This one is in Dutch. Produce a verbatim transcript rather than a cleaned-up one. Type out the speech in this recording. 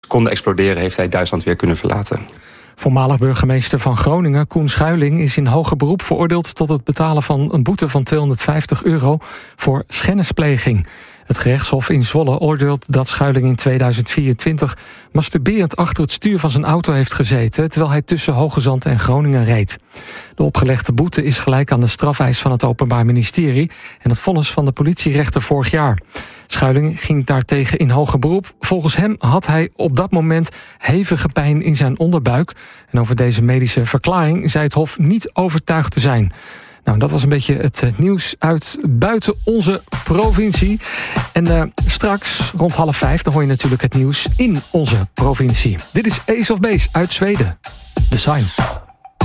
konden exploderen, heeft hij Duitsland weer kunnen verlaten. Voormalig burgemeester van Groningen, Koen Schuiling, is in hoger beroep veroordeeld tot het betalen van een boete van tweehonderdvijftig euro voor schennispleging. Het gerechtshof in Zwolle oordeelt dat Schuiling in tweeduizend vierentwintig masturberend achter het stuur van zijn auto heeft gezeten, terwijl hij tussen Hoogezand en Groningen reed. De opgelegde boete is gelijk aan de strafeis van het Openbaar Ministerie en het vonnis van de politierechter vorig jaar. Schuiling ging daartegen in hoger beroep. Volgens hem had hij op dat moment hevige pijn in zijn onderbuik. En over deze medische verklaring zei het Hof niet overtuigd te zijn. Nou, dat was een beetje het nieuws uit buiten onze provincie. En uh, straks, rond half vijf, dan hoor je natuurlijk het nieuws in onze provincie. Dit is Ace of Base uit Zweden. The Sign.